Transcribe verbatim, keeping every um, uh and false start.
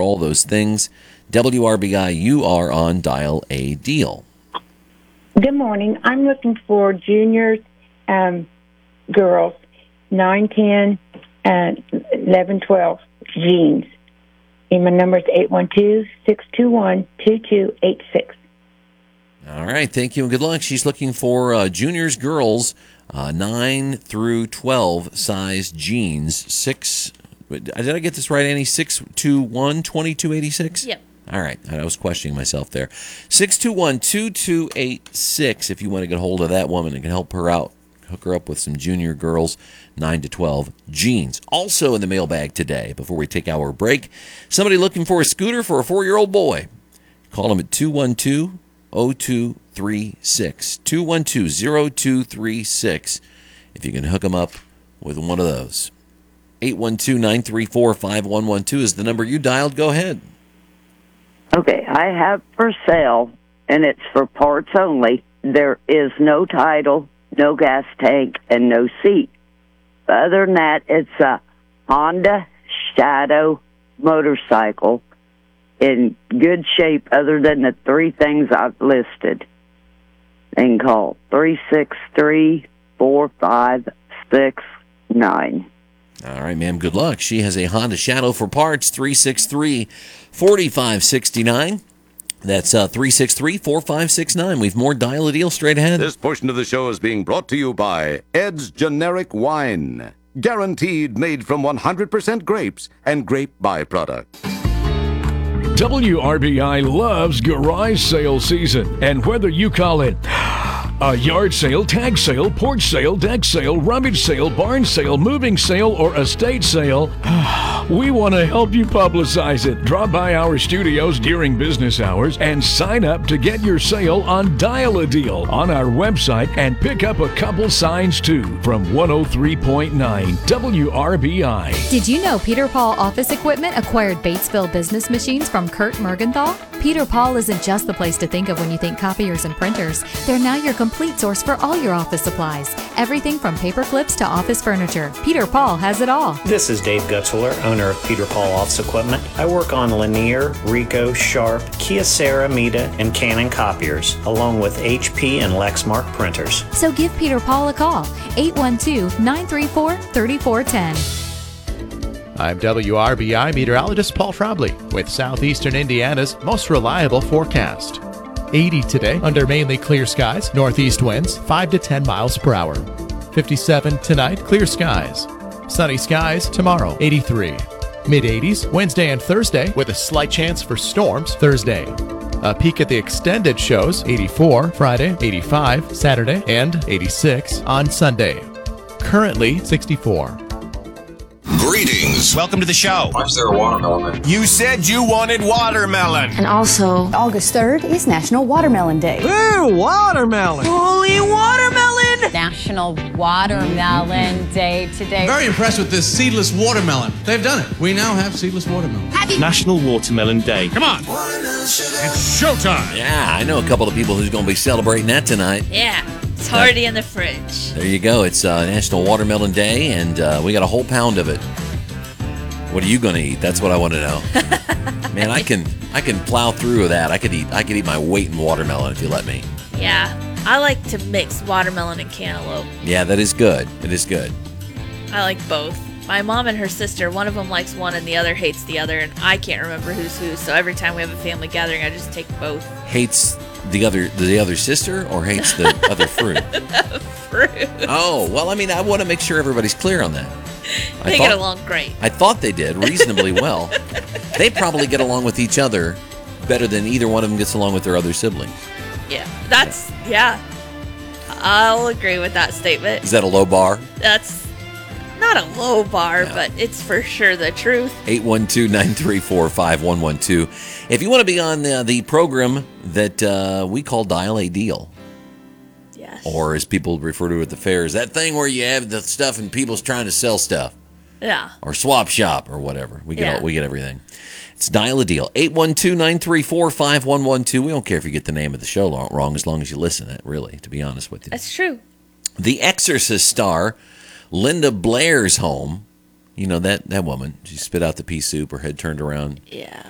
for all those things. W R B I, you are on Dial a Deal. Good morning. I'm looking for juniors, um, girls, nine, ten, and eleven, twelve jeans. And my number is eight one two, six two one, two two eight six. All right, thank you and good luck. She's looking for uh, juniors, girls, uh, nine through twelve size jeans. Six. Did I get this right, Annie? six two one, two two eight six? Yep. All right, I was questioning myself there. six two one, two two eight six if you want to get a hold of that woman and can help her out. Hook her up with some junior girls, nine to twelve jeans. Also in the mailbag today, before we take our break, somebody looking for a scooter for a four-year-old boy. Call them at two one two, zero two three six. two one two, zero two three six if you can hook them up with one of those. eight one two, nine three four, five one one two is the number you dialed. Go ahead. Okay, I have for sale, and it's for parts only. There is no title, no gas tank, and no seat. Other than that, it's a Honda Shadow motorcycle in good shape other than the three things I've listed. And call three six three, four five six nine. All right, ma'am, good luck. She has a Honda Shadow for parts, three six three, four five six nine. That's uh, three six three, four five six nine. We've more Dial a Deal straight ahead. This portion of the show is being brought to you by Ed's Generic Wine. Guaranteed made from one hundred percent grapes and grape byproducts. W R B I loves garage sale season, and whether you call it a yard sale, tag sale, porch sale, deck sale, rummage sale, barn sale, moving sale, or estate sale, we want to help you publicize it. Drop by our studios during business hours and sign up to get your sale on Dial a Deal on our website and pick up a couple signs too from one oh three point nine W R B I. Did you know Peter Paul Office Equipment acquired Batesville Business Machines from Kurt Mergenthal? Peter Paul isn't just the place to think of when you think copiers and printers. They're now your complete source for all your office supplies. Everything from paper clips to office furniture. Peter Paul has it all. This is Dave Gutzwiller, owner of Peter Paul Office Equipment. I work on Lanier, Ricoh, Sharp, Kyocera, Mita, and Canon copiers, along with H P and Lexmark printers. So give Peter Paul a call, eight one two, nine three four, three four one zero. I'm W R B I meteorologist Paul Trombley with southeastern Indiana's most reliable forecast. eighty today under mainly clear skies, northeast winds five to ten miles per hour. fifty-seven tonight, clear skies. Sunny skies tomorrow, eighty-three. Mid-eighties Wednesday and Thursday with a slight chance for storms Thursday. A peek at the extended shows, eighty-four Friday, eighty-five Saturday, and eighty-six on Sunday. Currently sixty-four. Greetings. Welcome to the show. Why is there a watermelon? You said you wanted watermelon. And also, August third is National Watermelon Day. Ooh, watermelon. Holy watermelon! National Watermelon Day today. Very impressed with this seedless watermelon. They've done it. We now have seedless watermelon. Happy National Watermelon Day. Come on. It's showtime. Yeah, I know a couple of people who's going to be celebrating that tonight. Yeah. It's already in the fridge. There you go. It's uh, National Watermelon Day, and uh, we got a whole pound of it. What are you going to eat? That's what I want to know. Man, I can I can plow through that. I could eat I could eat my weight in watermelon if you let me. Yeah, I like to mix watermelon and cantaloupe. Yeah, that is good. It is good. I like both. My mom and her sister, one of them likes one and the other hates the other, and I can't remember who's who. So every time we have a family gathering, I just take both. Hates the other the other sister or hates the other fruit? The fruit. Oh, well, I mean, I want to make sure everybody's clear on that. They I get thought, along great. I thought they did reasonably well. They probably get along with each other better than either one of them gets along with their other siblings. Yeah, that's, yeah. I'll agree with that statement. Is that a low bar? That's not a low bar, No. but it's for sure the truth. eight one two, nine three four, five one one two. If you want to be on the, the program that uh, we call Dial a Deal. Yes. Or as people refer to it at the fairs, that thing where you have the stuff and people's trying to sell stuff. Yeah. Or swap shop or whatever. We get Yeah. all, we get everything. It's Dial a Deal. eight one two, nine three four, five one one two. We don't care if you get the name of the show wrong as long as you listen to it, really, to be honest with you. That's true. The Exorcist star, Linda Blair's home. You know, that, that woman. She spit out the pea soup, her head turned around. Yeah.